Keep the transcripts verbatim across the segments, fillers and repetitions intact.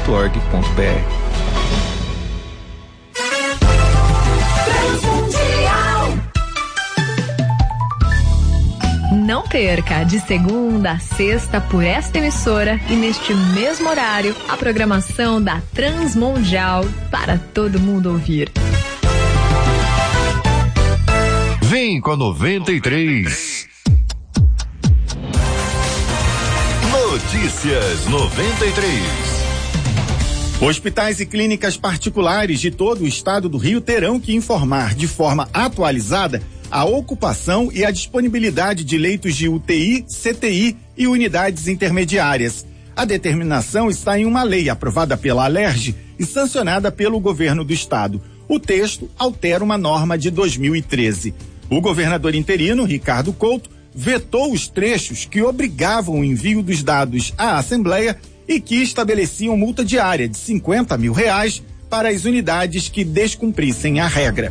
ponto org ponto br. Não perca, de segunda a sexta, por esta emissora e neste mesmo horário, a programação da Transmundial para todo mundo ouvir. Vem com a noventa e três. Notícias noventa e três. Hospitais e clínicas particulares de todo o estado do Rio terão que informar de forma atualizada a ocupação e a disponibilidade de leitos de U T I, C T I e unidades intermediárias. A determinação está em uma lei aprovada pela Alerj e sancionada pelo governo do estado. O texto altera uma norma de dois mil e treze. O governador interino, Ricardo Couto, vetou os trechos que obrigavam o envio dos dados à Assembleia e que estabeleciam multa diária de cinquenta mil reais para as unidades que descumprissem a regra.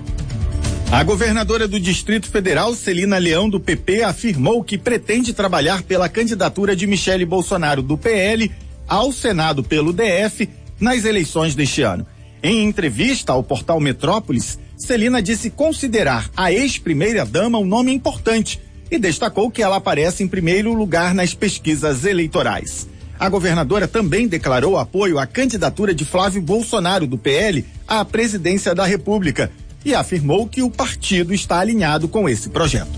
A governadora do Distrito Federal, Celina Leão, do P P, afirmou que pretende trabalhar pela candidatura de Michele Bolsonaro, do P L, ao Senado pelo D F nas eleições deste ano. Em entrevista ao portal Metrópolis, Celina disse considerar a ex-primeira-dama um nome importante e destacou que ela aparece em primeiro lugar nas pesquisas eleitorais. A governadora também declarou apoio à candidatura de Flávio Bolsonaro, do P L, à presidência da República, e afirmou que o partido está alinhado com esse projeto.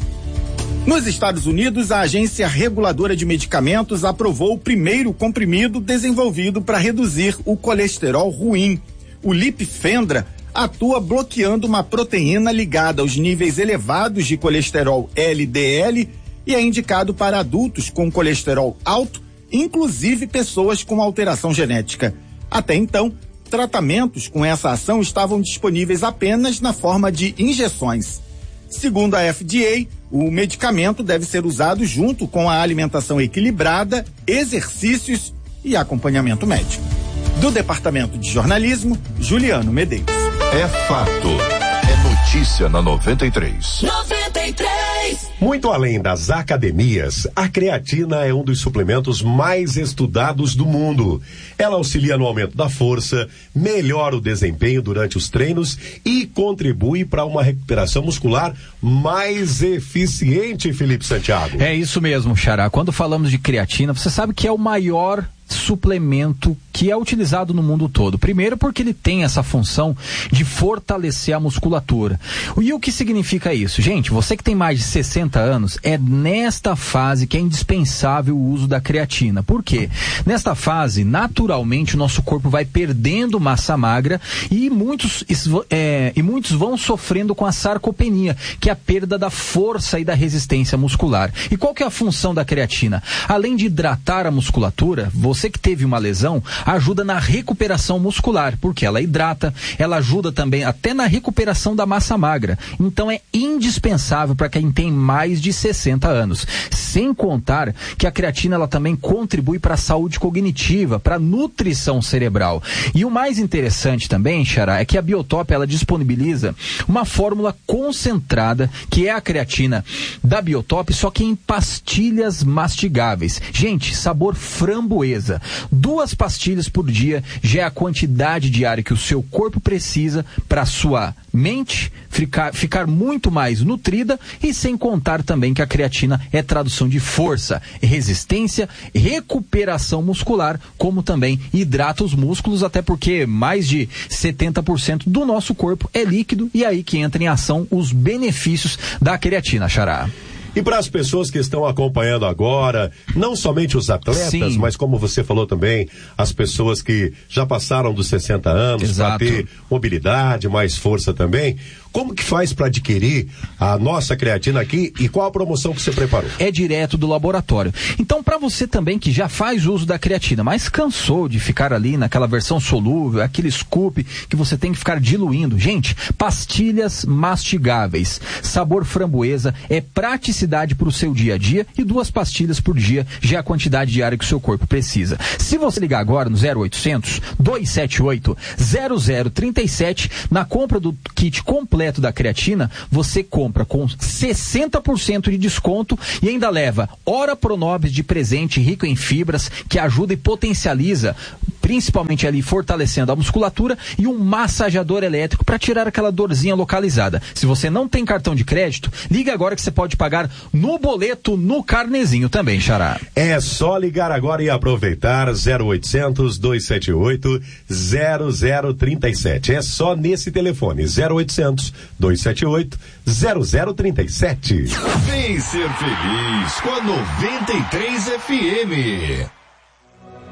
Nos Estados Unidos, a Agência Reguladora de Medicamentos aprovou o primeiro comprimido desenvolvido para reduzir o colesterol ruim. O Lipfendra atua bloqueando uma proteína ligada aos níveis elevados de colesterol L D L e é indicado para adultos com colesterol alto, inclusive pessoas com alteração genética. Até então, tratamentos com essa ação estavam disponíveis apenas na forma de injeções. Segundo a F D A, o medicamento deve ser usado junto com a alimentação equilibrada, exercícios e acompanhamento médico. Do Departamento de Jornalismo, Juliano Medeiros. É fato. É notícia na noventa e três. noventa e três. Muito além das academias, a creatina é um dos suplementos mais estudados do mundo. Ela auxilia no aumento da força, melhora o desempenho durante os treinos e contribui para uma recuperação muscular mais eficiente, Felipe Santiago. É isso mesmo, Xará. Quando falamos de creatina, você sabe que é o maior suplemento que é utilizado no mundo todo. Primeiro porque ele tem essa função de fortalecer a musculatura. E o que significa isso? Gente, você que tem mais de sessenta anos, é nesta fase que é indispensável o uso da creatina. Por quê? Nesta fase, naturalmente, o nosso corpo vai perdendo massa magra e muitos, é, e muitos vão sofrendo com a sarcopenia, que é a perda da força e da resistência muscular. E qual que é a função da creatina? Além de hidratar a musculatura, você Você que teve uma lesão, ajuda na recuperação muscular, porque ela hidrata, ela ajuda também até na recuperação da massa magra. Então é indispensável para quem tem mais de sessenta anos. Sem contar que a creatina ela também contribui para a saúde cognitiva, para a nutrição cerebral. E o mais interessante também, Xará, é que a Biotop ela disponibiliza uma fórmula concentrada, que é a creatina da Biotop, só que em pastilhas mastigáveis. Gente, sabor framboesa. Duas pastilhas por dia já é a quantidade diária que o seu corpo precisa para sua mente ficar, ficar muito mais nutrida, e sem contar também que a creatina é tradução de força, resistência, recuperação muscular, como também hidrata os músculos, até porque mais de setenta por cento do nosso corpo é líquido, e aí que entra em ação os benefícios da creatina, Xará. E para as pessoas que estão acompanhando agora, não somente os atletas, Sim. mas como você falou também, as pessoas que já passaram dos sessenta anos, para ter mobilidade, mais força também, como que faz para adquirir a nossa creatina aqui e qual a promoção que você preparou? É direto do laboratório. Então, para você também que já faz uso da creatina, mas cansou de ficar ali naquela versão solúvel, aquele scoop que você tem que ficar diluindo, gente, pastilhas mastigáveis, sabor framboesa, é praticidade para o seu dia a dia, e duas pastilhas por dia já é a quantidade diária que o seu corpo precisa. Se você ligar agora no zero oitocentos, dois sete oito, zero zero três sete, na compra do kit completo da creatina, você compra com sessenta por cento de desconto e ainda leva Ora Pronobis de presente rico em fibras, que ajuda e potencializa principalmente ali fortalecendo a musculatura, e um massageador elétrico para tirar aquela dorzinha localizada. Se você não tem cartão de crédito, liga agora que você pode pagar no boleto, no carnezinho também, Xará. É só ligar agora e aproveitar zero oitocentos, dois sete oito, zero zero três sete. É só nesse telefone, zero oitocentos, dois sete oito, zero zero três sete. Vem ser feliz com a noventa e três F M.